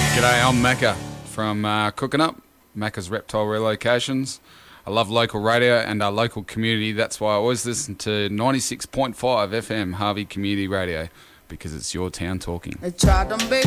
G'day, I'm Macca from Cooking Up, Macca's Reptile Relocations. I love local radio and our local community. That's why I always listen to 96.5 FM Harvey Community Radio, because it's your town talking.